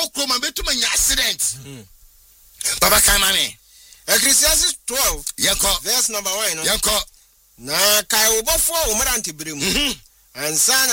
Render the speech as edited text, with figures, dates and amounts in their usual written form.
kokro ma betu manya accident baba kan mame Ecclesiastes 12 yeko verse number 1 yeko na kai obofo umrante biremu ansa